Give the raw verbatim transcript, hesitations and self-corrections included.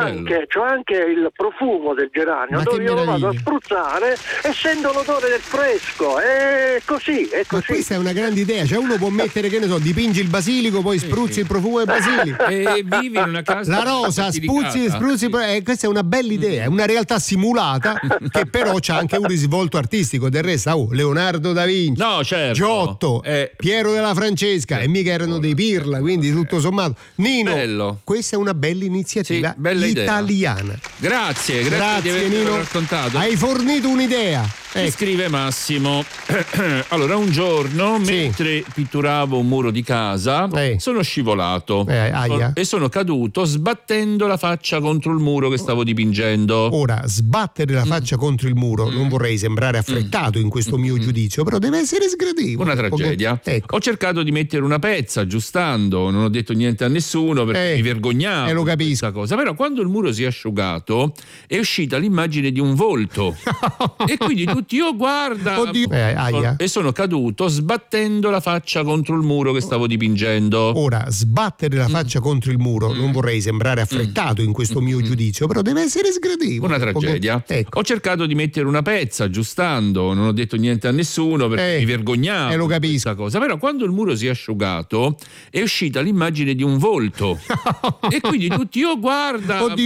anche, c'ho anche il profumo del geranio, Ma dove che io lo vado a meraviglia. spruzzare e sento l'odore del fresco. È così, è Ma così. questa è una grande idea, cioè uno può mettere, che ne so, dipingi il basilico, poi spruzzi il profumo del basilico. E vivi in una casa La rosa, spruzzi, spruzzi, eh, questa è una bella idea, è una realtà simulata che però c'ha anche un risvolto artistico. Del resto, oh, Leonardo da Vinci, No, certo. Giotto, Eh, Piero della Francesca, e mica erano dei pirla, quindi tutto sommato. Nino, Bello. questa è una bella iniziativa Sì, bella idea. italiana. Grazie, grazie, Grazie di avermelo Nino, raccontato. hai fornito un'idea. Ci Ecco. scrive Massimo. Allora, un giorno, Sì. mentre pitturavo un muro di casa, Eh. sono scivolato Eh, aia. e sono caduto sbattendo la faccia contro il muro che stavo dipingendo. Ora, sbattere la faccia contro il muro, non vorrei sembrare affrettato in questo mio giudizio, però deve essere sgradevole. Una tragedia. Ecco. Ho cercato di mettere una pezza aggiustando, non ho detto niente a nessuno perché Eh, mi vergognavo eh, lo di capisco. questa cosa. Però quando il muro si è asciugato è uscita l'immagine di un volto e quindi tutti, oh guarda, Oddio. Eh, aia. e sono caduto sbattendo la faccia contro il muro che stavo dipingendo. Ora, sbattere la faccia contro il muro, non vorrei sembrare affrettato in questo mio giudizio, però deve essere sgradevole. Una tragedia. Ecco. Ho cercato di mettere una pezza aggiustando, non ho detto niente a nessuno perché Eh, mi vergognavo eh, lo di capisco. questa cosa. Però quando il muro si è asciugato è uscita l'immagine di un volto e quindi tutti, oh guarda, Oddio.